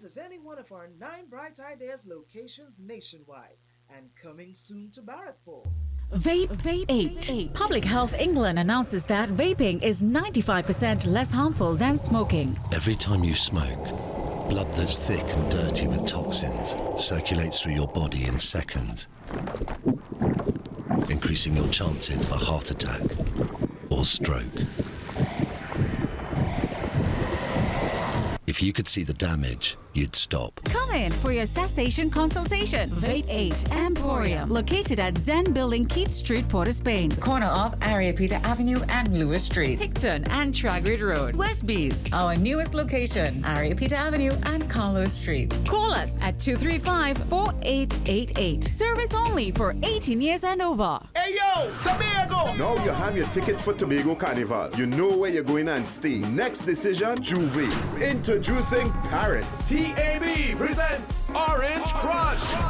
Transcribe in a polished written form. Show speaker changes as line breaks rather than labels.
visit any one of our 9 Bright Ideas locations nationwide and coming soon to Barrackpore.
Vape 8. Public Health England announces that vaping is 95% less harmful than smoking.
Every time you smoke, blood that's thick and dirty with toxins circulates through your body in seconds, increasing your chances of a heart attack or stroke. If you could see the damage, you'd stop.
Come in for your cessation consultation. Vape 8 Emporium, located at Zen Building, Keith Street, Port of Spain.
Corner of Ariapita Avenue and Lewis Street.
Picton and Tragrid Road, Westbees.
Our newest location, Ariapita Avenue and Carlos Street.
Call us at 235-4888. Service only for 18 years and over.
Hey yo, Tobago!
Now you have your ticket for Tobago Carnival. You know where you're going and stay. Next decision, Juve. Introducing Paris.
TAB presents Orange Crush.